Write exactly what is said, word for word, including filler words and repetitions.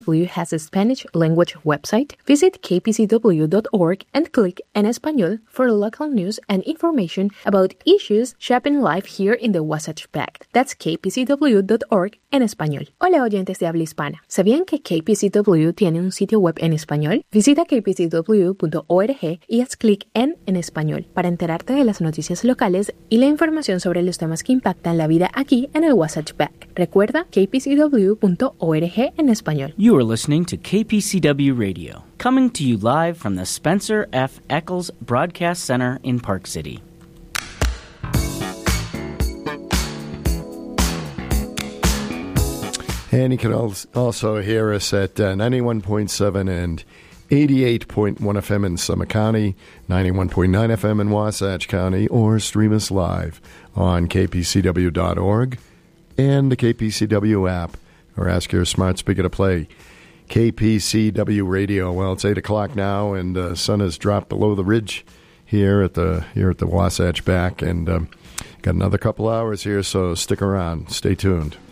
W has a Spanish language website. Visit k p c w dot org and click en español for local news and information about issues shaping life here in the Wasatch Back. That's k p c w dot org en español. Hola oyentes de habla hispana. ¿Sabían que K P C W tiene un sitio web en español? Visita k p c w punto org y haz clic en en español para enterarte de las noticias locales y la información sobre los temas que impactan la vida aquí en el Wasatch Back. Recuerda k p c w punto org en español. You are listening to K P C W Radio, coming to you live from the Spencer F. Eccles Broadcast Center in Park City. And you can also hear us at uh, ninety-one point seven and eighty-eight point one F M in Summit County, ninety-one point nine F M in Wasatch County, or stream us live on k p c w dot org and the K P C W app, or ask your smart speaker to play K P C W Radio. Well, it's eight o'clock now, and the sun has dropped below the ridge here at the here at the Wasatch Back, and um, got another couple hours here, so stick around. Stay tuned.